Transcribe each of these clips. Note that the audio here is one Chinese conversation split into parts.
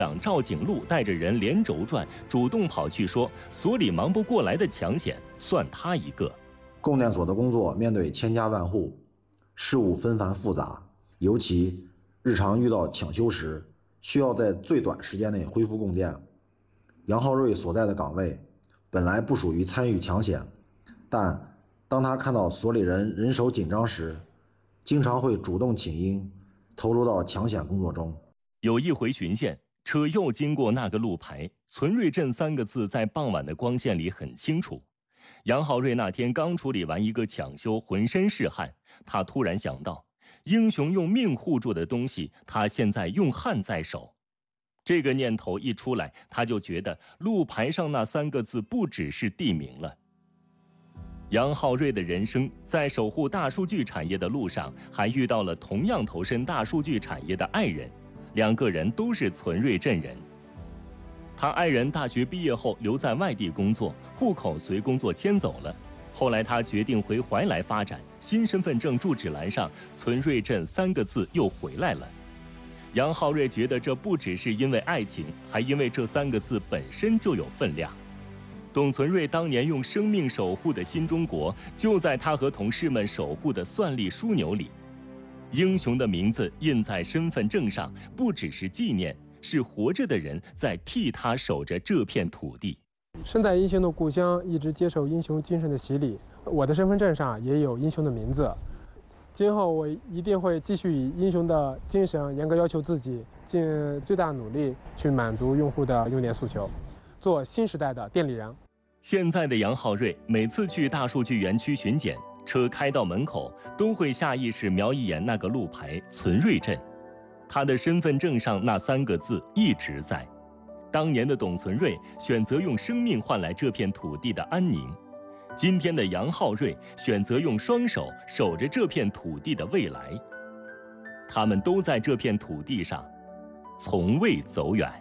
长赵景禄带着人连轴转，主动跑去说所里忙不过来的抢险，算他一个。 供电所的工作面对千家万户，事务纷繁复杂，尤其日常遇到抢修时，需要在最短时间内恢复供电。杨浩瑞所在的岗位本来不属于参与抢险，但当他看到所里人手紧张时，经常会主动请缨，投入到抢险工作中。 有一回巡线，车又经过那个路牌，存瑞镇3个字在傍晚的光线里很清楚。杨浩瑞那天刚处理完一个抢修，浑身是汗，他突然想到，英雄用命护住的东西，他现在用汗在守。这个念头一出来，他就觉得路牌上那3个字不只是地名了。杨浩瑞的人生在守护大数据产业的路上，还遇到了同样投身大数据产业的爱人，2个人都是存瑞镇人。他爱人大学毕业后留在外地工作，户口随工作迁走了。后来他决定回怀来发展，新身份证住址栏上存瑞镇3个字又回来了。杨浩瑞觉得这不只是因为爱情，还因为这3个字本身就有分量。董存瑞当年用生命守护的新中国，就在他和同事们守护的算力枢纽里。英雄的名字印在身份证上，不只是纪念，是活着的人在替他守着这片土地。 身在英雄的故乡，一直接受英雄精神的洗礼。我的身份证上也有英雄的名字。今后我一定会继续以英雄的精神严格要求自己，尽最大努力去满足用户的用电诉求，做新时代的电力人。 现在的杨浩瑞每次去大数据园区巡检，车开到门口都会下意识瞄一眼那个路牌存瑞镇，他的身份证上那3个字一直在。当年的董存瑞选择用生命换来这片土地的安宁，今天的杨浩瑞选择用双手守着这片土地的未来。他们都在这片土地上，从未走远。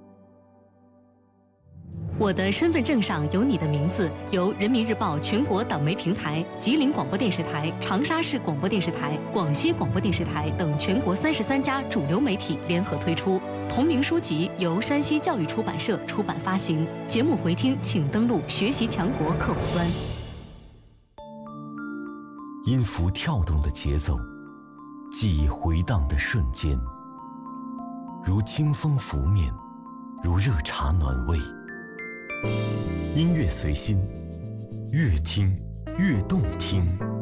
我的身份证上有你的名字，由人民日报全国党媒平台、吉林广播电视台、长沙市广播电视台、广西广播电视台等全国33家主流媒体联合推出。同名书籍由山西教育出版社出版发行。节目回听请登录学习强国客户端。 音符跳动的节奏，记忆回荡的瞬间，如清风拂面，如热茶暖胃。音乐随心，越听越动听。